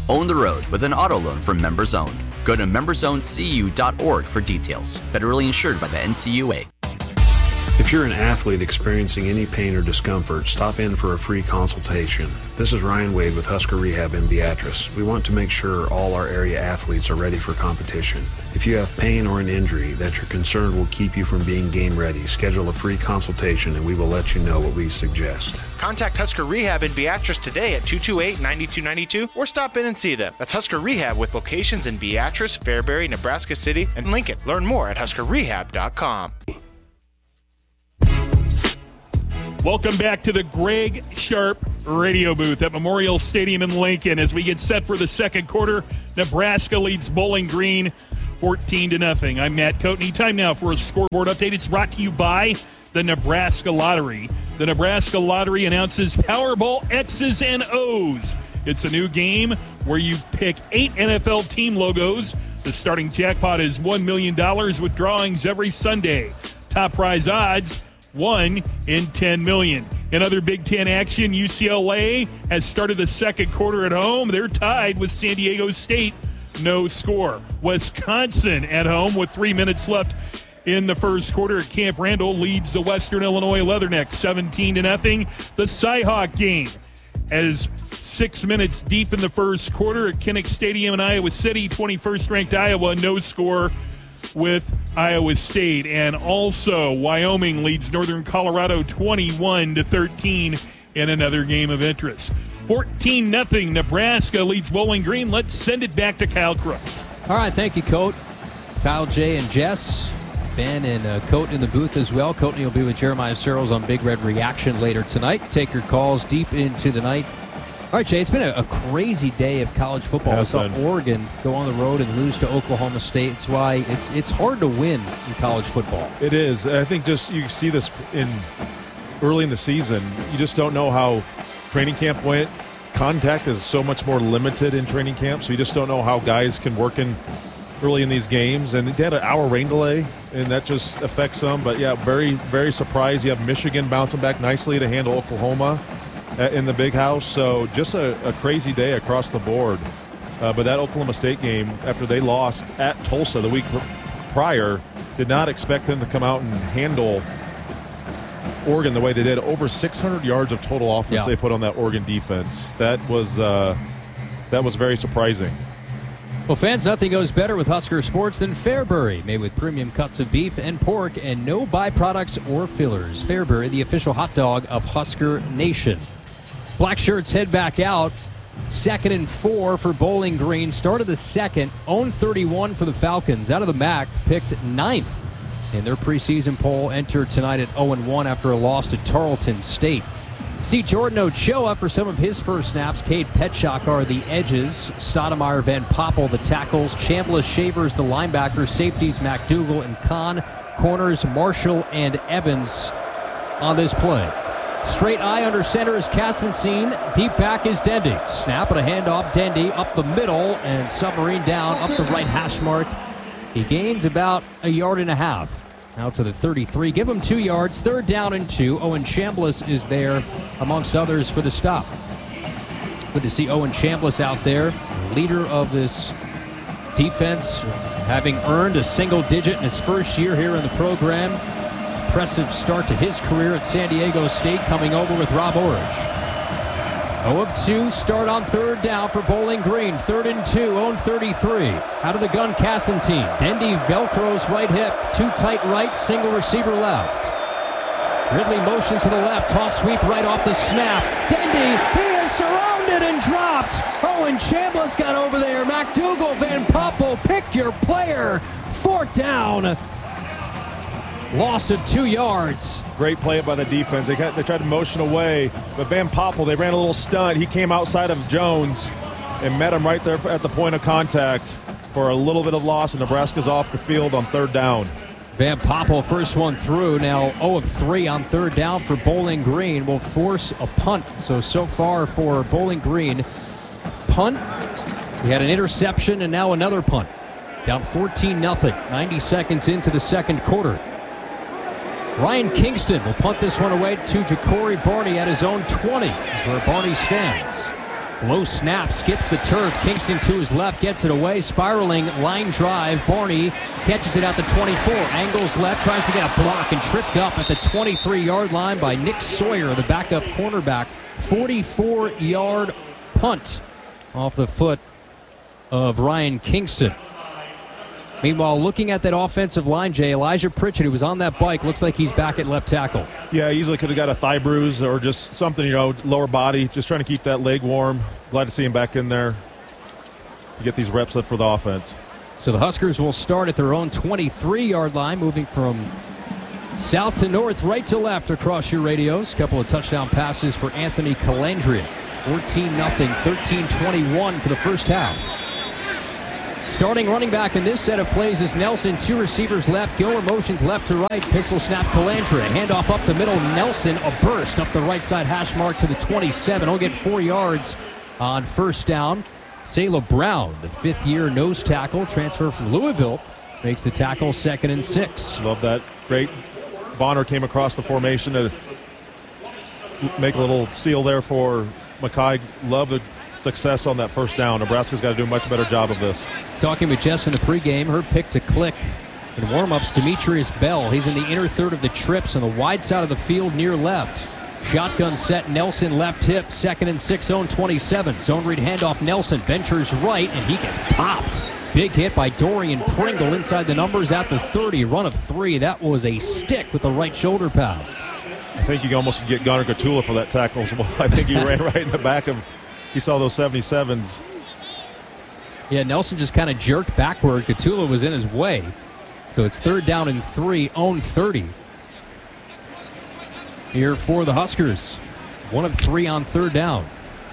Own the road with an auto loan from MemberZone. Go to memberzonecu.org for details. Federally insured by the NCUA. If you're an athlete experiencing any pain or discomfort, stop in for a free consultation. This is Ryan Wade with Husker Rehab in Beatrice. We want to make sure all our area athletes are ready for competition. If you have pain or an injury that you're concerned will keep you from being game ready, schedule a free consultation and we will let you know what we suggest. Contact Husker Rehab in Beatrice today at 228-9292 or stop in and see them. That's Husker Rehab with locations in Beatrice, Fairbury, Nebraska City, and Lincoln. Learn more at huskerrehab.com. Welcome back to the Greg Sharp radio booth at Memorial Stadium in Lincoln as we get set for the second quarter. Nebraska leads Bowling Green 14-0. I'm Matt Coatney. Time now for a scoreboard update. It's brought to you by the Nebraska Lottery. The Nebraska Lottery announces Powerball X's and O's. It's a new game where you pick 8 NFL team logos. The starting jackpot is $1 million with drawings every Sunday. Top prize odds, 1 in 10 million. In other Big Ten action, UCLA has started the second quarter at home. They're tied with San Diego State, no score. Wisconsin at home with 3 minutes left in the first quarter at Camp Randall leads the Western Illinois Leathernecks 17-0. The Cyhawk game as 6 minutes deep in the first quarter at Kinnick Stadium in Iowa City. 21st ranked Iowa, no score with Iowa State. And also Wyoming leads Northern Colorado 21-13 in another game of interest. 14-0 Nebraska leads Bowling Green. Let's send it back to Kyle Crooks. All right, thank you, Coat. Kyle, Jay, and Jess. Ben and Coat in the booth as well. Coatney will be with Jeremiah Searles on Big Red Reaction later tonight. Take your calls deep into the night. All right, Jay, it's been a crazy day of college football. We saw Oregon go on the road and lose to Oklahoma State. It's why it's hard to win in college football. It is. I think just you see this early in the season. You just don't know how training camp went. Contact is so much more limited in training camp, so you just don't know how guys can work in early in these games. And they had an hour rain delay, and that just affects them. But, yeah, very, very surprised. You have Michigan bouncing back nicely to handle Oklahoma in the Big House. So just a crazy day across the board. But that Oklahoma State game, after they lost at Tulsa the week prior, did not expect them to come out and handle Oregon the way they did. Over 600 yards of total offense they put on that Oregon defense. That was very surprising. Well, fans, nothing goes better with Husker Sports than Fairbury, made with premium cuts of beef and pork and no byproducts or fillers. Fairbury, the official hot dog of Husker Nation. Black shirts head back out. 2nd and 4 for Bowling Green. Start of the second. Own 31 for the Falcons. Out of the MAC, picked 9th in their preseason poll. Entered tonight at 0-1 after a loss to Tarleton State. See Jordan Ochoa for some of his first snaps. Cade Petchak are the edges. Stoudemire, Van Poppel the tackles. Chambliss, Shavers the linebackers. Safeties McDougal and Kahn. Corners Marshall and Evans on this play. Straight eye under center is Kastenstein. Deep back is Dendy. Snap and a handoff. Dendy up the middle and submarine down up the right hash mark. He gains about a yard and a half. Out to the 33. Give him 2 yards. 3rd down and 2. Owen Chambliss is there amongst others for the stop. Good to see Owen Chambliss out there, leader of this defense, having earned a single digit in his first year here in the program. Impressive start to his career at San Diego State, coming over with Rob Orridge. 0-2 start on 3rd down for Bowling Green. 3rd and 2, own 33. Out of the gun, Kastenstein. Dendy Velcro's right hip. 2 tight right, single receiver left. Ridley motions to the left. Toss sweep right off the snap. Dendy, he is surrounded and dropped. Owen Chambliss got over there. McDougal, Van Poppel, pick your player. 4th down. Loss of 2 yards. Great play by the defense. They tried to motion away, but Van Poppel, they ran a little stunt. He came outside of Jones and met him right there at the point of contact for a little bit of loss, and Nebraska's off the field on 3rd down. Van Poppel, first one through. Now 0-3 on 3rd down for Bowling Green. Will force a punt. So far for Bowling Green, punt. He had an interception and now another punt. Down 14-0. 90 seconds into the second quarter. Ryan Kingston will punt this one away to Ja'Cory Barney at his own 20. That's where Barney stands. Low snap, skips the turf. Kingston to his left, gets it away. Spiraling line drive. Barney catches it at the 24. Angles left, tries to get a block and tripped up at the 23-yard line by Nick Sawyer, the backup cornerback. 44-yard punt off the foot of Ryan Kingston. Meanwhile, looking at that offensive line, Jay, Elijah Pritchett, who was on that bike, looks like he's back at left tackle. Yeah, easily could have got a thigh bruise or just something, lower body, just trying to keep that leg warm. Glad to see him back in there to get these reps for the offense. So the Huskers will start at their own 23-yard line, moving from south to north, right to left across your radios. A couple of touchdown passes for Anthony Calandria. 14-0, 13-21 for the first half. Starting running back in this set of plays is Nelson. Two receivers left. Gilmer motions left to right. Pistol snap Calandria. Handoff up the middle. Nelson, a burst up the right side hash mark to the 27. He'll get 4 yards on first down. Sayla Brown, the fifth-year nose tackle, transfer from Louisville, makes the tackle 2nd and 6. Love that. Great. Bonner came across the formation to make a little seal there for Mackay. Love the success on that first down. Nebraska's got to do a much better job of this. Talking with Jess in the pregame, her pick to click in warm-ups, Demetrius Bell. He's in the inner third of the trips on the wide side of the field near left. Shotgun set, Nelson left hip, 2nd and 6, zone 27. Zone read handoff, Nelson ventures right, and he gets popped. Big hit by Dorian Pringle inside the numbers at the 30. Run of 3. That was a stick with the right shoulder pad. I think you almost get Gunnar Gatula for that tackle as well. I think he ran right in the back of, he saw those 77s. Yeah, Nelson just kind of jerked backward. Gatula was in his way. So it's 3rd down and 3, own 30. Here for the Huskers. 1 of 3 on 3rd down.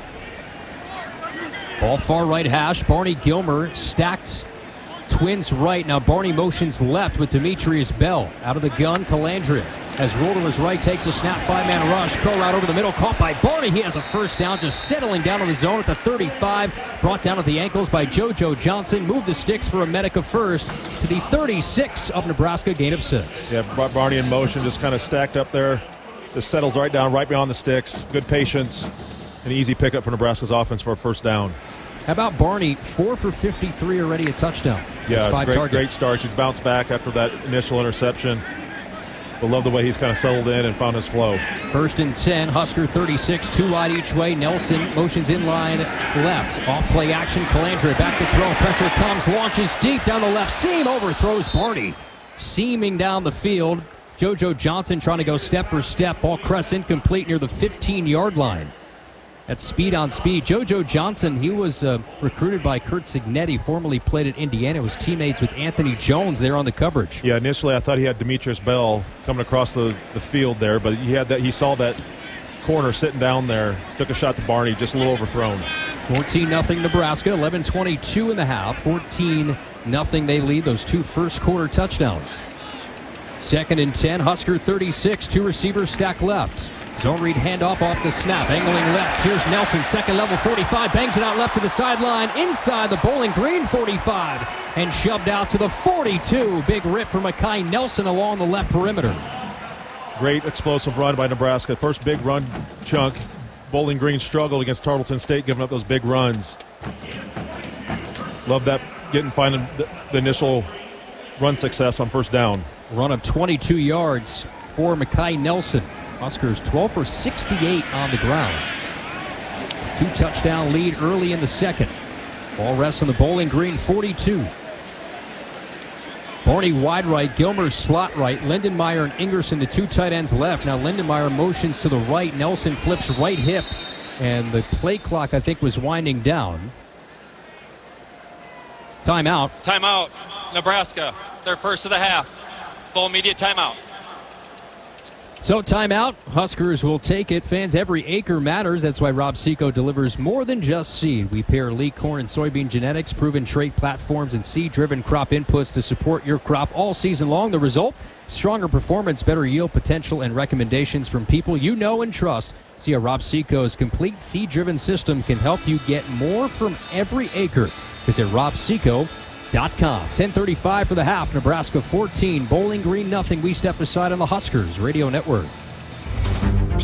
Ball far right hash. Barney Gilmer stacked twins right. Now Barney motions left with Demetrius Bell. Out of the gun, Calandria has rolled to his right, takes a snap, 5-man rush. Curl out over the middle, caught by Barney. He has a first down, just settling down on the zone at the 35. Brought down at the ankles by JoJo Johnson. Moved the sticks for a Medica first to the 36 of Nebraska, gain of 6. Yeah, Barney in motion, just kind of stacked up there. Just settles right down, right beyond the sticks. Good patience. An easy pickup for Nebraska's offense for a first down. How about Barney? 4 for 53 already, a touchdown. Yeah, 5 targets. Great start. He's bounced back after that initial interception. But love the way he's kind of settled in and found his flow. 1st and 10, Husker 36, 2 wide each way. Nelson motions in line left. Off play action, Calandria back to throw. Pressure comes, launches deep down the left seam, overthrows Barney. Seaming down the field. JoJo Johnson trying to go step for step. Ball crests incomplete near the 15-yard line. That's speed on speed. JoJo Johnson, he was recruited by Kurt Signetti, formerly played at Indiana, was teammates with Anthony Jones there on the coverage. Yeah, initially I thought he had Demetrius Bell coming across the field there, but he saw that corner sitting down there, took a shot to Barney, just a little overthrown. 14-0 Nebraska, 11:22 in the half. 14-0 they lead, those 2 first quarter touchdowns. 2nd and 10, Husker 36, 2 receivers stacked left. Zone read handoff off the snap, angling left. Here's Nelson, second level 45, bangs it out left to the sideline, inside the Bowling Green 45, and shoved out to the 42. Big rip for Mackay Nelson along the left perimeter. Great explosive run by Nebraska. First big run chunk. Bowling Green struggled against Tarleton State, giving up those big runs. Love that, finding the initial run success on first down. Run of 22 yards for Mackay Nelson. Huskers 12 for 68 on the ground. 2-touchdown lead early in the second. Ball rests on the Bowling Green 42. Barney wide right, Gilmer slot right, Lindenmeyer and Ingerson, the 2 tight ends left. Now Lindenmeyer motions to the right, Nelson flips right hip, and the play clock I think was winding down. Timeout. Timeout, Nebraska. Their first of the half. Full immediate timeout. So timeout, Huskers will take it. Fans, every acre matters. That's why Rob Seco delivers more than just seed. We pair elite corn and soybean genetics, proven trait platforms, and seed-driven crop inputs to support your crop all season long. The result? Stronger performance, better yield potential, and recommendations from people you know and trust. See how Rob Seco's complete seed-driven system can help you get more from every acre. Visit robseco.com. 10:35 for the half. Nebraska 14, Bowling Green nothing. We step aside on the Huskers Radio Network. Plan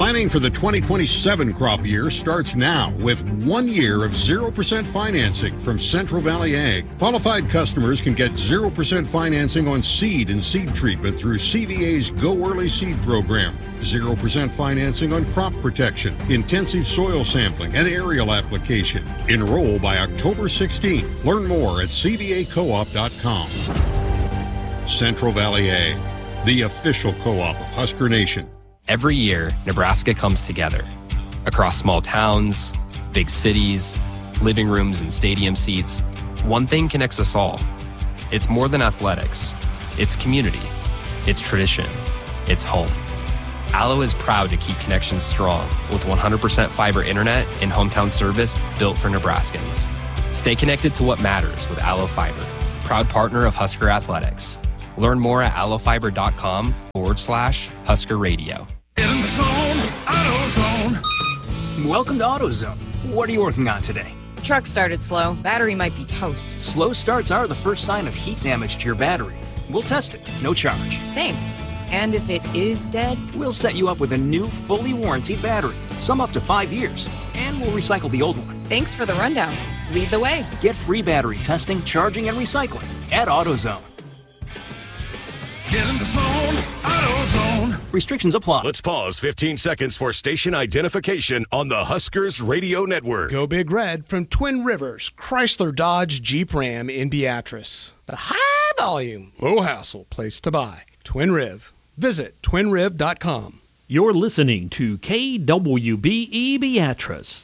Planning for the 2027 crop year starts now with 1 year of 0% financing from Central Valley Ag. Qualified customers can get 0% financing on seed and seed treatment through CVA's Go Early Seed program. 0% financing on crop protection, intensive soil sampling, and aerial application. Enroll by October 16. Learn more at cvacoop.com. Central Valley Ag, the official co-op of Husker Nation. Every year, Nebraska comes together. Across small towns, big cities, living rooms and stadium seats, one thing connects us all. It's more than athletics. It's community. It's tradition. It's home. Allo is proud to keep connections strong with 100% fiber internet and hometown service built for Nebraskans. Stay connected to what matters with Allo Fiber, proud partner of Husker Athletics. Learn more at allofibers.com/Husker Radio. Get in the zone, AutoZone. Welcome to AutoZone. What are you working on today? Truck started slow. Battery might be toast. Slow starts are the first sign of heat damage to your battery. We'll test it, no charge. Thanks. And if it is dead? We'll set you up with a new, fully warranted battery, some up to 5 years, and we'll recycle the old one. Thanks for the rundown. Lead the way. Get free battery testing, charging, and recycling at AutoZone. Get in the zone, AutoZone. Restrictions apply. Let's pause 15 seconds for station identification on the Huskers Radio Network. Go Big Red from Twin Rivers, Chrysler Dodge Jeep Ram in Beatrice. The high volume, low hassle place to buy. Twin Riv. Visit twinriv.com. You're listening to KWBE Beatrice.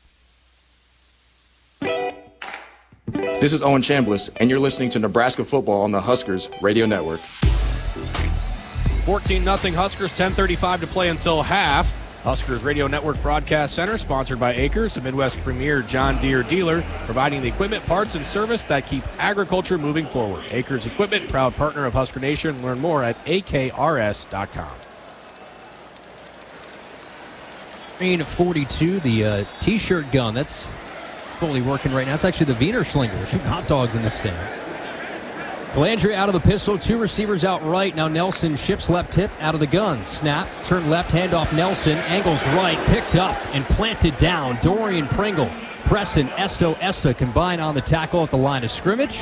This is Owen Chambliss, and you're listening to Nebraska Football on the Huskers Radio Network. 14-0 Huskers, 10:35 to play until half. Huskers Radio Network Broadcast Center, sponsored by Acres, a Midwest premier John Deere dealer, providing the equipment, parts, and service that keep agriculture moving forward. Acres Equipment, proud partner of Husker Nation. Learn more at akrs.com. Green 42, the T-shirt gun, that's fully working right now. It's actually the Wiener Schlinger. They're shooting hot dogs in the stands. Calandria out of the pistol, two receivers out right. Now Nelson shifts left hip out of the gun. Snap, turn left, handoff Nelson, angles right, picked up and planted down. Dorian Pringle, Preston Esta combine on the tackle at the line of scrimmage.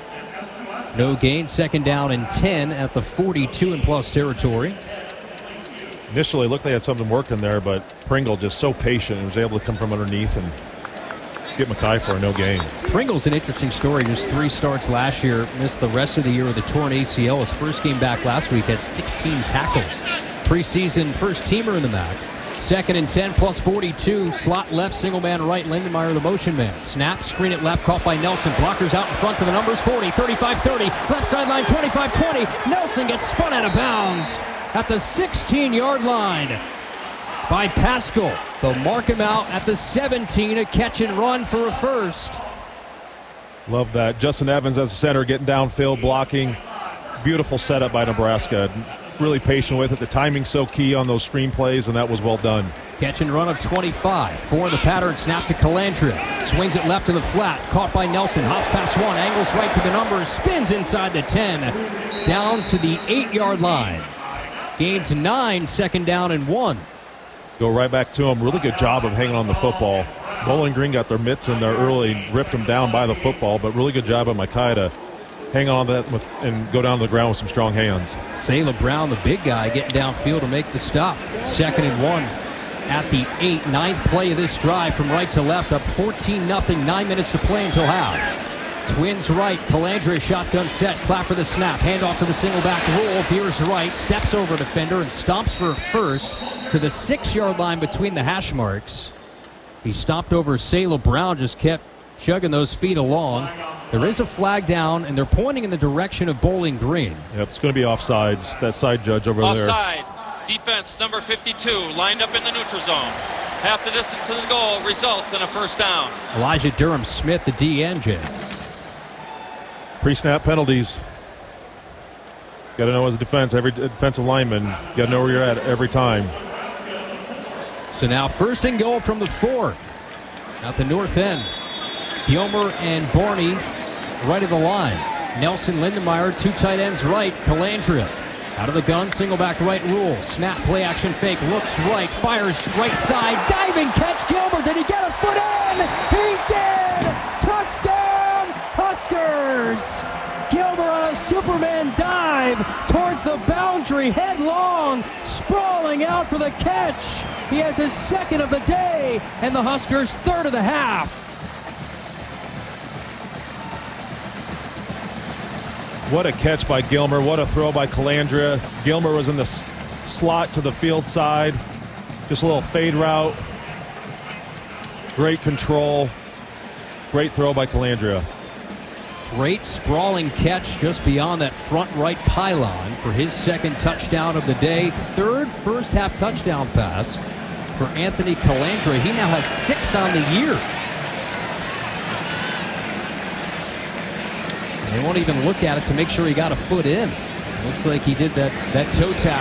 No gain, second down and 10 at the 42 and plus territory. Initially, looked they had something working there, but Pringle just so patient and was able to come from underneath and get Mackay for a no gain. Pringle's an interesting story. Just 3 starts last year. Missed the rest of the year with a torn ACL. His first game back last week had 16 tackles. Preseason first teamer in the MAC. Second and 10 plus 42. Slot left, single man right. Lindenmeyer the motion man. Snap, screen it left, caught by Nelson. Blockers out in front to the numbers 40, 35, 30. Left sideline 25, 20. Nelson gets spun out of bounds at the 16-yard line by Pascal. They'll mark him out at the 17, a catch and run for a first. Love that. Justin Evans as a center getting downfield, blocking. Beautiful setup by Nebraska. Really patient with it. The timing's so key on those screen plays, and that was well done. Catch and run of 25. 4 in the pattern, snap to Calandria. Swings it left to the flat, caught by Nelson. Hops past 1, angles right to the numbers, spins inside the 10. Down to the 8-yard line. Gains 9, second down and 1. Go right back to him. Really good job of hanging on the football. Bowling Green got their mitts in there early, ripped them down by the football, but really good job of Mackay to hang on to that and go down to the ground with some strong hands. Sayla Brown, the big guy, getting downfield to make the stop. Second and 1 at the 8. 9th play of this drive from right to left, up 14-0, 9 minutes to play until half. Twins right, Calandria shotgun set, clap for the snap, handoff to the single back roll, veers right, steps over defender and stomps for first to the 6-yard line between the hash marks. He stopped over Sayla Brown, just kept chugging those feet along. There is a flag down, and they're pointing in the direction of Bowling Green. Yep, it's going to be offsides. That side judge over there. Offside. Defense number 52 lined up in the neutral zone. Half the distance to the goal results in a first down. Elijah Durham-Smith, the DN. Pre-snap penalties. Got to know as a defense, every defensive lineman, got to know where you're at every time. So now first and goal from the 4 at the north end. Gilmer and Barney right of the line. Nelson, Lindenmeyer, 2 tight ends right. Calandria Out of the gun, single back right rule. Snap, play action fake, looks right, fires right side, diving catch. Gilmer, did he get a foot in? He did! Touchdown, Huskers! Gilmer on a Superman dive towards the boundary, headlong, sprawling out for the catch. He has his second of the day, and the Huskers' third of the half. What a catch by Gilmer. What a throw by Calandria. Gilmer was in the slot to the field side. Just a little fade route. Great control. Great throw by Calandria. Great sprawling catch just beyond that front right pylon for his second touchdown of the day. Third first half touchdown pass for Anthony Calandria. He now has 6 on the year. They won't even look at it to make sure he got a foot in. Looks like he did that toe tap